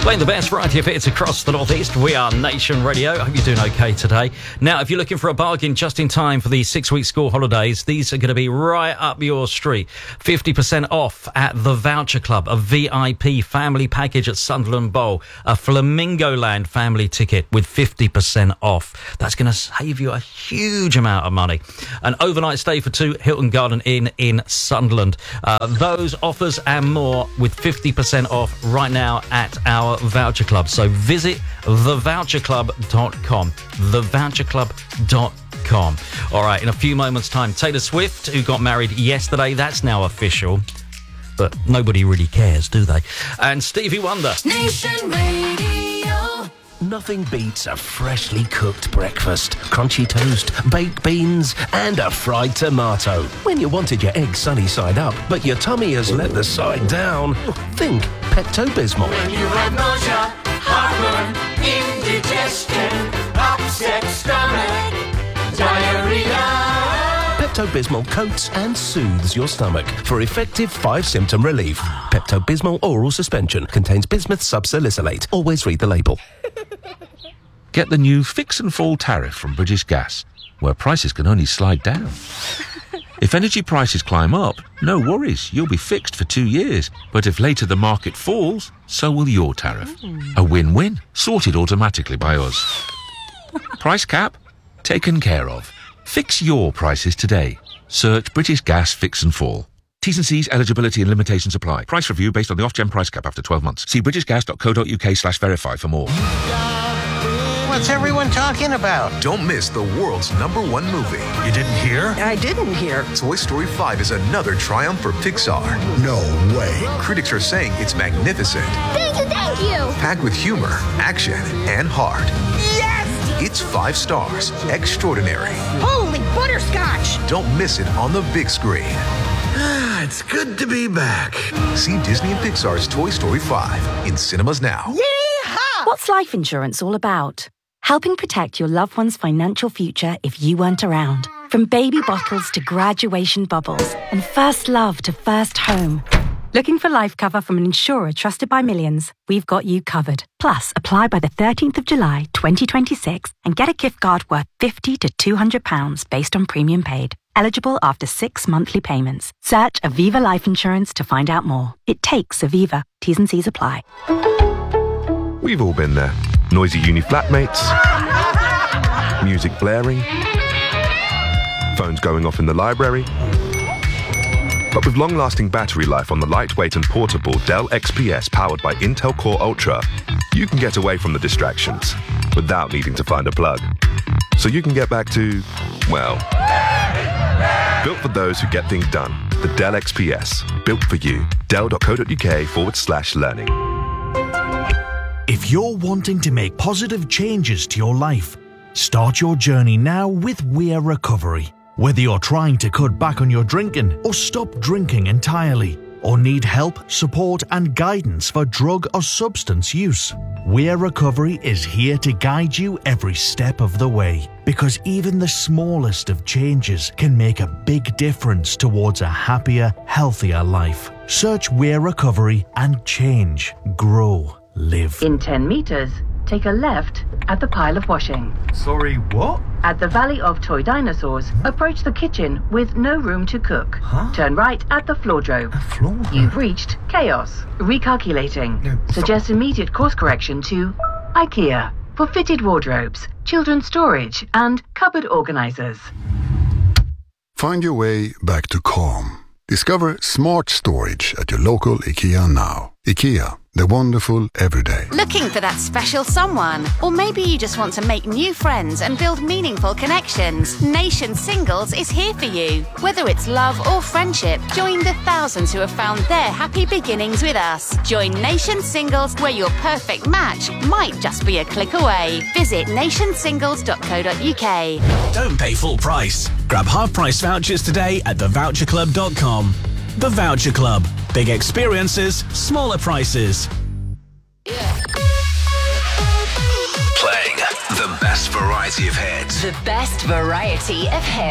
Playing the best variety of hits across the Northeast. We are Nation Radio. I hope you're doing okay today. Now, if you're looking for a bargain just in time for the 6-week school holidays, these are going to be right up your street. 50% off at the Voucher Club, a VIP family package at Sunderland Bowl, a Flamingo Land family ticket with 50% off. That's going to save you a huge amount of money. An overnight stay for 2, Hilton Garden Inn in Sunderland. Those offers and more with 50% off right now at our Voucher Club. So visit thevoucherclub.com. Thevoucherclub.com. All right, in a few moments' time, Taylor Swift, who got married yesterday, that's now official. But nobody really cares, do they? And Stevie Wonder. Nation Radio. Nothing beats a freshly cooked breakfast, crunchy toast, baked beans, and a fried tomato. When you wanted your eggs sunny side up, but your tummy has let the side down, think Pepto-Bismol. When you have nausea, heartburn, indigestion, upset stomach, diarrhea. Pepto-Bismol coats and soothes your stomach for effective 5-symptom relief. Pepto-Bismol oral suspension contains bismuth subsalicylate. Always read the label. Get the new Fix and Fall tariff from British Gas, where prices can only slide down. If energy prices climb up, no worries, you'll be fixed for 2 years. But if later the market falls, so will your tariff. A win-win, sorted automatically by us. Price cap? Taken care of. Fix your prices today. Search British Gas Fix and Fall. T's and C's, eligibility and limitations apply. Price review based on the off-gen price cap after 12 months. See britishgas.co.uk/verify for more. What's everyone talking about? Don't miss the world's #1 movie. You didn't hear? I didn't hear. Toy Story 5 is another triumph for Pixar. No way. Critics are saying it's magnificent. Thank you! Packed with humor, action, and heart. Yes! It's 5 stars. Extraordinary. Holy butterscotch! Don't miss it on the big screen. It's good to be back. See Disney and Pixar's Toy Story 5 in cinemas now. Yeehaw! What's life insurance all about? Helping protect your loved one's financial future if you weren't around. From baby bottles to graduation bubbles and first love to first home. Looking for life cover from an insurer trusted by millions? We've got you covered. Plus, apply by the 13th of July 2026 and get a gift card worth £50 to £200 based on premium paid. Eligible after 6 monthly payments. Search Aviva Life Insurance to find out more. It takes Aviva. T's and C's apply. We've all been there. Noisy uni flatmates, music blaring, phones going off in the library. But with long-lasting battery life on the lightweight and portable Dell XPS powered by Intel Core Ultra, you can get away from the distractions without needing to find a plug. So you can get back to, well, built for those who get things done. The Dell XPS, built for you. Dell.co.uk/learning. If you're wanting to make positive changes to your life, start your journey now with Weir Recovery. Whether you're trying to cut back on your drinking or stop drinking entirely, or need help, support and guidance for drug or substance use, Weir Recovery is here to guide you every step of the way. Because even the smallest of changes can make a big difference towards a happier, healthier life. Search Weir Recovery and change, grow, live. In 10 meters, take a left at the pile of washing. Sorry, what? At the Valley of Toy Dinosaurs, approach the kitchen with no room to cook. Turn right at the floordrome. You've reached chaos. Recalculating. Suggest immediate course correction to IKEA for fitted wardrobes, children's storage, and cupboard organizers. Find your way back to calm. Discover smart storage at your local IKEA now. IKEA, the wonderful everyday. Looking for that special someone? Or maybe you just want to make new friends and build meaningful connections. Nation Singles is here for you. Whether it's love or friendship, join the thousands who have found their happy beginnings with us. Join Nation Singles, where your perfect match might just be a click away. Visit nationsingles.co.uk. Don't pay full price. Grab half-price vouchers today at thevoucherclub.com. The Voucher Club. Big experiences, smaller prices. Playing the best variety of hits. The best variety of hits.